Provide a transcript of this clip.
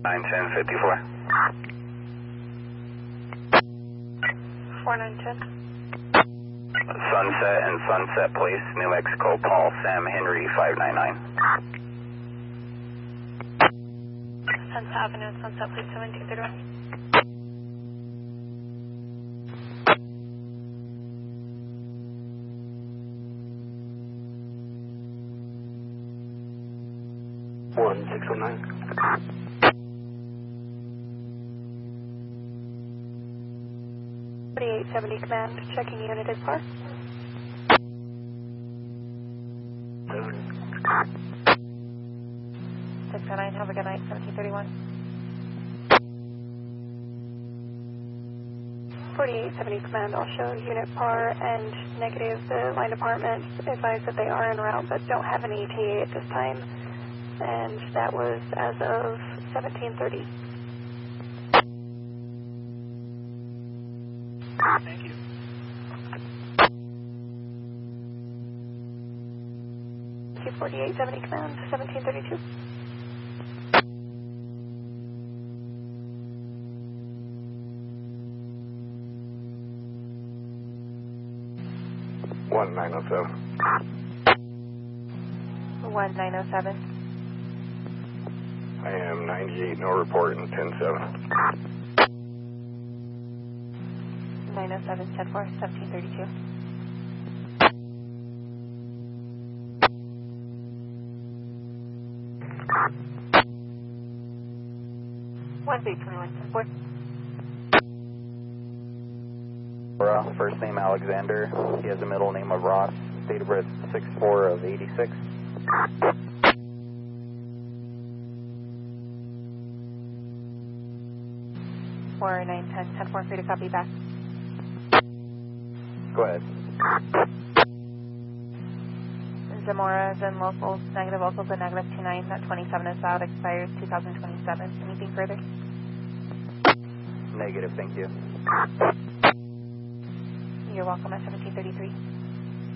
91054. 4910. Sunset and Sunset Place, New Mexico, Paul Sam Henry 599. Sunset Avenue, Sunset Place 7231. One 609. 4870 command, checking unit is par. 609, have a good night, 1731. 4870 command, I'll show unit par and negative. The line department advised that they are en route but don't have any ETA at this time. And that was as of 1730. Thank you. Q4870 command, 1732. One 907. 1907. I am 98, no report, and 107. 907, 10 4, 1732. One 21, 10 4. First name Alexander. He has a middle name of Ross. Date of birth 6/4 of 86. Four 910, 10 4, free to copy back. Go ahead. Zamora's and locals, negative locals and negative 29. That 27 is out, expires 2027. Anything further? Negative, thank you. You're welcome at 1733.